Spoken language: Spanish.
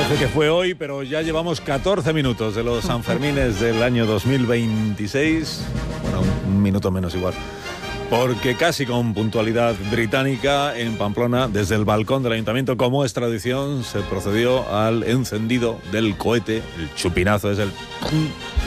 Parece que fue hoy, pero ya llevamos 14 minutos de los Sanfermines del año 2026. Bueno, un minuto menos igual. Porque casi con puntualidad británica, en Pamplona, desde el balcón del ayuntamiento, como es tradición, se procedió al encendido del cohete. El chupinazo es el...